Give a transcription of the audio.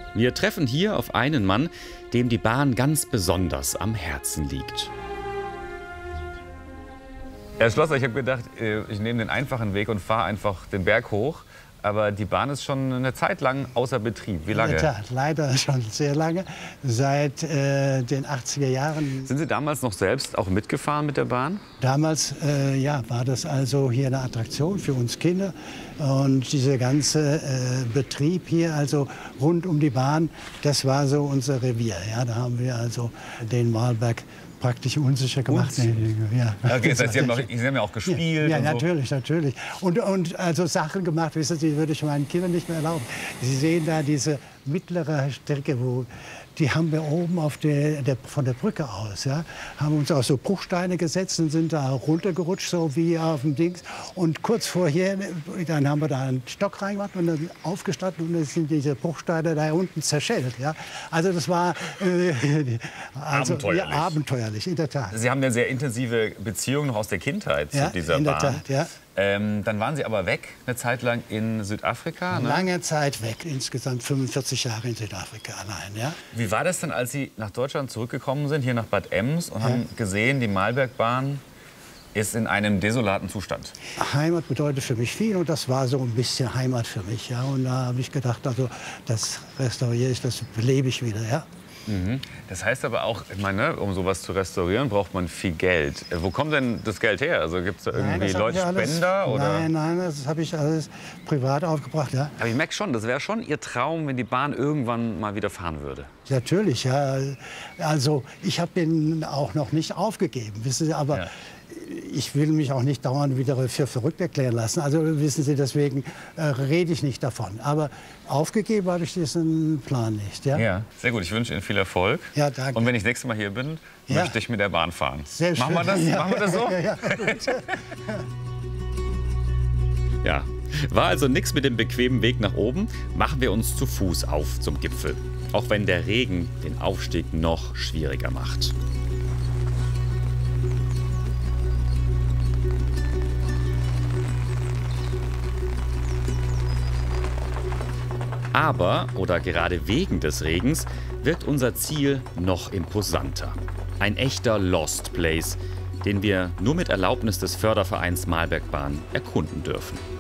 Wir treffen hier auf einen Mann, dem die Bahn ganz besonders am Herzen liegt. Herr Schlosser, ich habe gedacht, ich nehme den einfachen Weg und fahre einfach den Berg hoch. Aber die Bahn ist schon eine Zeit lang außer Betrieb. Wie lange? In der Tat, leider schon sehr lange, seit den 80er Jahren. Sind Sie damals noch selbst auch mitgefahren mit der Bahn? Damals ja, war das also hier eine Attraktion für uns Kinder. Und dieser ganze Betrieb hier, also rund um die Bahn, das war so unser Revier. Ja, da haben wir also den Mahlberg praktisch unsicher gemacht. Ja. Okay, das heißt, Sie haben ja auch gespielt. Ja, und natürlich, so. natürlich. Und also Sachen gemacht, wissen Sie, die würde ich meinen Kindern nicht mehr erlauben. Sie sehen da diese mittlere Strecke, die haben wir oben von der Brücke aus, ja, haben uns auf so Bruchsteine gesetzt und sind da runtergerutscht, so wie auf dem Dings. Und kurz vorher, dann haben wir da einen Stock reingemacht und dann aufgestanden und dann sind diese Bruchsteine da unten zerschellt. Ja. Also das war abenteuerlich. Ja, abenteuerlich, in der Tat. Sie haben eine sehr intensive Beziehung noch aus der Kindheit ja, zu dieser in der Bahn. Tat, ja. Dann waren Sie aber weg, eine Zeit lang in Südafrika. Ne? Lange Zeit weg, insgesamt 45 Jahre in Südafrika allein. Ja. Wie war das denn, als Sie nach Deutschland zurückgekommen sind, hier nach Bad Ems, und haben gesehen, die Mahlbergbahn ist in einem desolaten Zustand? Heimat bedeutet für mich viel und das war so ein bisschen Heimat für mich. Ja. Und da habe ich gedacht, also, das restauriere ich, das belebe ich wieder. Ja. Das heißt aber auch, ich meine, um sowas zu restaurieren, braucht man viel Geld. Wo kommt denn das Geld her? Also gibt es da irgendwie Leute, Spender? Oder? Nein, das habe ich alles privat aufgebracht. Ja. Aber ich merke schon, das wäre schon Ihr Traum, wenn die Bahn irgendwann mal wieder fahren würde. Natürlich, ja. Also ich habe den auch noch nicht aufgegeben, wissen Sie, aber ich will mich auch nicht dauernd wieder für verrückt erklären lassen. Also wissen Sie, deswegen rede ich nicht davon. Aber aufgegeben habe ich diesen Plan nicht. Ja? Ja, sehr gut. Ich wünsche Ihnen viel Erfolg. Ja, danke. Und wenn ich das nächste Mal hier bin, möchte ich mit der Bahn fahren. Sehr schön. Machen wir das? Ja. Machen wir das so? Ja, gut. Ja, war also nichts mit dem bequemen Weg nach oben. Machen wir uns zu Fuß auf zum Gipfel. Auch wenn der Regen den Aufstieg noch schwieriger macht. Aber, oder gerade wegen des Regens, wirkt unser Ziel noch imposanter. Ein echter Lost Place, den wir nur mit Erlaubnis des Fördervereins Mahlbergbahn erkunden dürfen.